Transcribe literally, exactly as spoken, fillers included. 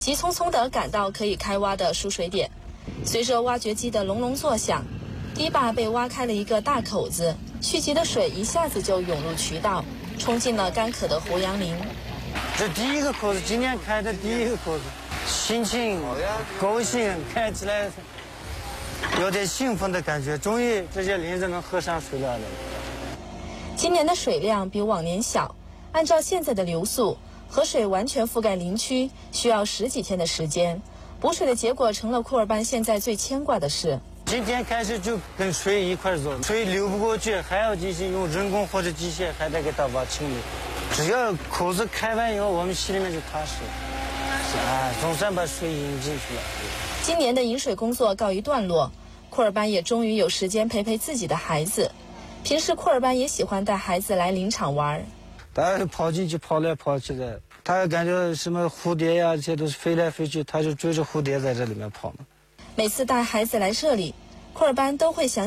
急匆匆地赶到可以开挖的输水点，随着挖掘机的隆隆作响，堤坝被挖开了一个大口子，蓄积的水一下子就涌入渠道，冲进了干渴的胡杨林。 这第一个口子，今年开的第一个口子，心情高兴，开起来有点兴奋的感觉，终于这些林子能喝上水了。 今年的水量比往年小，按照现在的流速，河水完全覆盖林区需要十几天的时间，补水的结果成了库尔班现在最牵挂的事。 今天开始就跟水一块走，水流不过去，还要进行用人工或者机械还得给它挖清理。只要口子开完以后，我们心里面就踏实了，啊，总算把水引进去了。 今年的引水工作告一段落，库尔班也终于有时间陪陪自己的孩子。平时库尔班也喜欢带孩子来林场玩， 他跑进去跑来跑去的，他感觉什么蝴蝶呀，这些都是飞来飞去，他就追着蝴蝶在这里面跑嘛。 每次带孩子来这里，库尔班都会想